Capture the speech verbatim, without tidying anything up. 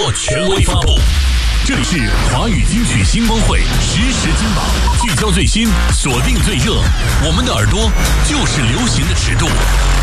获权威发布。这里是华语金曲星光会实时金榜，聚焦最新，锁定最热，我们的耳朵就是流行的尺度。